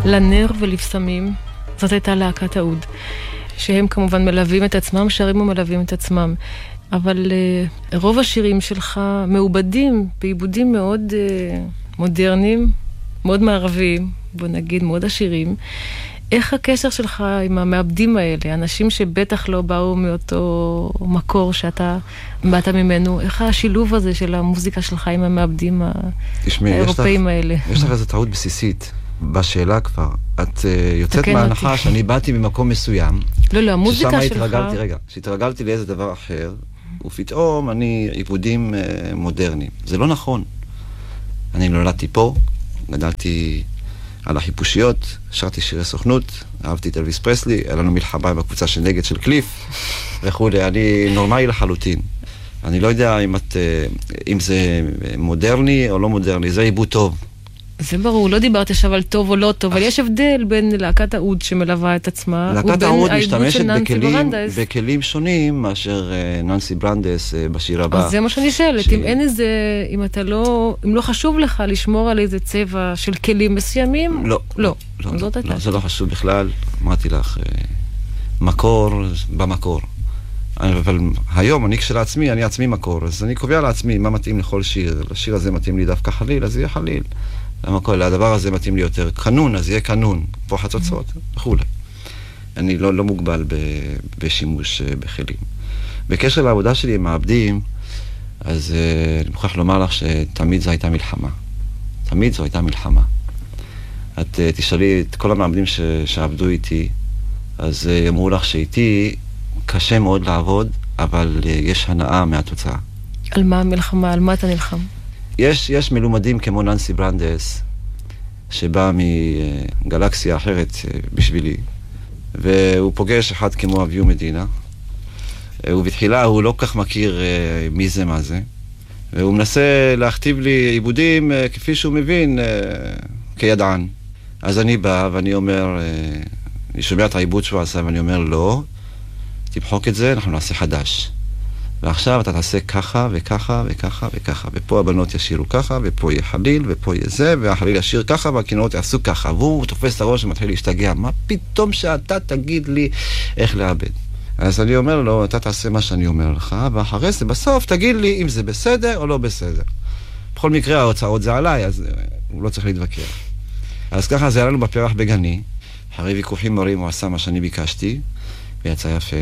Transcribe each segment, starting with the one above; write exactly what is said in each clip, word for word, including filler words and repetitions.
לנר ולבשמים, זאת הייתה להקת העוד, שהם כמובן מלווים את עצמם, שרים ומלווים את עצמם. אבל uh, רוב השירים שלך מעובדים בעיבודים מאוד uh, מודרניים, מאוד מערביים, בוא נגיד, מאוד עשירים. איך הקשר שלך עם המעבדים האלה, אנשים שבטח לא באו מאותו מקור שאתה באת ממנו, איך השילוב הזה של המוזיקה שלך עם המעבדים האירופאים האלה? יש לך איזו טעות בסיסית בשאלה כבר. את uh, יוצאת מההנחה שאני באתי ממקום מסוים. לא, לא, המוזיקה שלך... ששם התרגלתי, רגע, שהתרגלתי לאיזה דבר אחר, ופתאום אני עיבודים uh, מודרניים. זה לא נכון. אני נולדתי פה, גדלתי על החיפושיות, שרתי שירי סוכנות, אהבתי את אלוויס פרסלי, היה לנו מלחמה בקבוצה של נגד של קליף, וכו'. אני נורמלי לחלוטין. אני לא יודע אם, את, אם זה מודרני או לא מודרני, זה עיבוד טוב. זה ברור, לא דיברתי עכשיו על טוב או לא טוב, אבל יש הבדל בין להקת העוד שמלווה את עצמה, להקת העוד משתמשת בכלים, בכלים שונים מאשר ננסי ברנדס בשיר הבא. אז זה מה שאני שואלת, ש... אם אין איזה, אם אתה לא, אם לא חשוב לך לשמור על איזה צבע של כלים מסוימים, לא, לא, לא, לא, לא, זה לא חשוב בכלל, אמרתי לך, מקור במקור. אבל היום, אני כשלעצמי, אני עצמי מקור, אז אני קובע לעצמי מה מתאים לכל שיר. לשיר הזה מתאים לי דווקא חליל, אז יהיה חליל. למקור, הדבר הזה מתאים לי יותר קנון, אז יהיה קנון, פה חצוצות, וכו'. אני לא, לא מוגבל ב, בשימוש בכלים. בקשר לעבודה שלי עם מעבדים, אז אני מוכרח לומר לך שתמיד זו הייתה מלחמה. תמיד זו הייתה מלחמה. את תשאלי את כל המעבדים ש, שעבדו איתי, אז אמרו לך שאיתי קשה מאוד לעבוד, אבל יש הנאה מהתוצאה. על מה המלחמה? על מה אתה נלחם? יש, יש מלומדים כמו ננסי ברנדס, שבא מגלקסיה אחרת בשבילי, והוא פוגש אחד כמו אביו מדינה, ובתחילה הוא לא כך מכיר מי זה מה זה, והוא מנסה להכתיב לי עיבודים כפי שהוא מבין כידען. אז אני בא ואני אומר, אני שומע את העיבוד שהוא עשה ואני אומר לא, תמחוק את זה, אנחנו נעשה חדש. ועכשיו אתה תעשה ככה וככה וככה וככה, ופה הבנות ישירו ככה, ופה יהיה חליל, ופה יהיה זה, והחליל ישיר ככה, והכינורות יעשו ככה, והוא תופס את הראש ומתחיל להשתגע, מה פתאום שאתה תגיד לי איך לעבד? אז אני אומר לו, אתה תעשה מה שאני אומר לך, ואחרי זה בסוף תגיד לי אם זה בסדר או לא בסדר. בכל מקרה ההוצאות זה עליי, אז הוא לא צריך להתווכח. אז ככה זה היה לנו בפרח בגני, אחרי ויכוחים מרים הוא עשה מה שאני ביקשתי, ויצא יפה.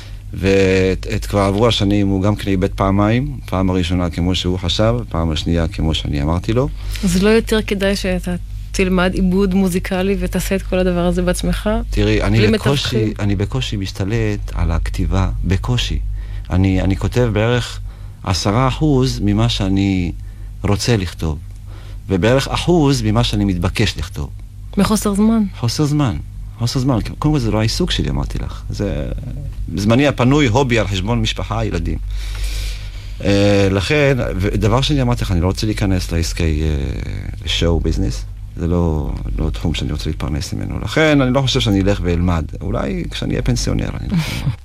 ואת כבר עברו השנים הוא גם כן איבד פעמיים, פעם הראשונה כמו שהוא חשב, פעם השנייה כמו שאני אמרתי לו. אז לא יותר כדאי שאתה תלמד עיבוד מוזיקלי ותעשה את כל הדבר הזה בעצמך? תראי, אני בקושי, אני בקושי משתלט על הכתיבה, בקושי. אני, אני כותב בערך עשרה אחוז ממה שאני רוצה לכתוב, ובערך אחוז ממה שאני מתבקש לכתוב. מחוסר זמן? חוסר זמן. חוסר זמן. קודם כל זה לא העיסוק שלי, אמרתי לך. זה זמני הפנוי, הובי על חשבון משפחה, ילדים. Uh, לכן, דבר שני אמרתי לך, אני לא רוצה להיכנס לעסקי uh, שואו ביזנס. זה לא, לא תחום שאני רוצה להתפרנס ממנו. לכן, אני לא חושב שאני אלך ואלמד. אולי כשאני אהיה פנסיונר, אני לא חושב.